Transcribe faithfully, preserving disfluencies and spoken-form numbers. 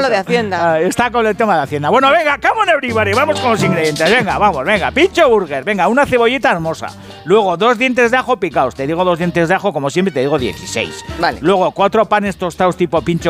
lo de Hacienda. Ah, está con el tema de Hacienda. Bueno, venga, come on everybody, vamos con los ingredientes. Venga, vamos, venga, pincho burger. Venga, una cebollita hermosa. Luego, dos dientes de ajo picados. Te digo dos dientes de ajo, como siempre, te digo dieciséis. Vale. Luego, cuatro panes tostados tipo pincho